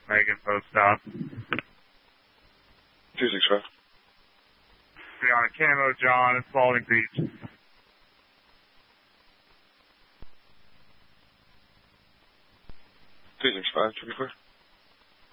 Megan post stop. 265. Be on a Camo John at Spalding Beach. 265, 24.